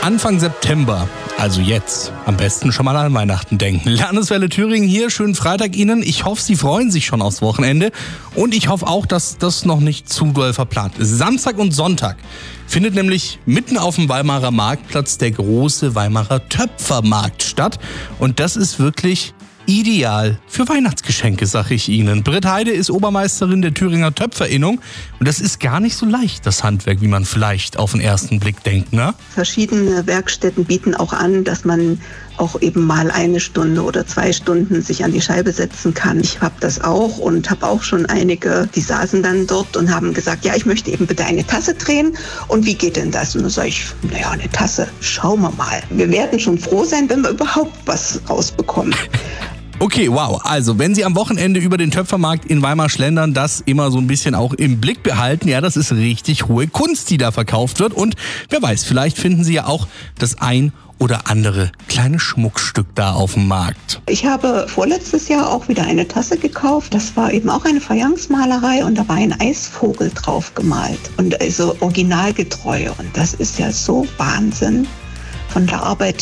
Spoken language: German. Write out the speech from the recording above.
Anfang September, also jetzt, am besten schon mal an Weihnachten denken. Landeswelle Thüringen hier, schönen Freitag Ihnen. Ich hoffe, Sie freuen sich schon aufs Wochenende. Und ich hoffe auch, dass das noch nicht zu doll verplant ist. Samstag und Sonntag findet nämlich mitten auf dem Weimarer Marktplatz der große Weimarer Töpfermarkt statt. Und das ist wirklich ideal für Weihnachtsgeschenke, sag ich Ihnen. Britt Heide ist Obermeisterin der Thüringer Töpferinnung. Und das ist gar nicht so leicht, das Handwerk, wie man vielleicht auf den ersten Blick denkt, ne? Verschiedene Werkstätten bieten auch an, dass man auch eben mal 1 Stunde oder 2 Stunden sich an die Scheibe setzen kann. Ich habe das auch und habe auch schon einige, die saßen dann dort und haben gesagt, ja, ich möchte eben bitte eine Tasse drehen. Und wie geht denn das? Und dann sage ich, naja, eine Tasse, schauen wir mal. Wir werden schon froh sein, wenn wir überhaupt was rausbekommen. Okay, wow. Also, wenn Sie am Wochenende über den Töpfermarkt in Weimar schlendern, das immer so ein bisschen auch im Blick behalten. Ja, das ist richtig hohe Kunst, die da verkauft wird. Und wer weiß, vielleicht finden Sie ja auch das ein oder andere kleine Schmuckstück da auf dem Markt. Ich habe vorletztes Jahr auch wieder eine Tasse gekauft. Das war eben auch eine Fayencenmalerei und da war ein Eisvogel drauf gemalt. Und also originalgetreu. Und das ist ja so Wahnsinn von der Arbeit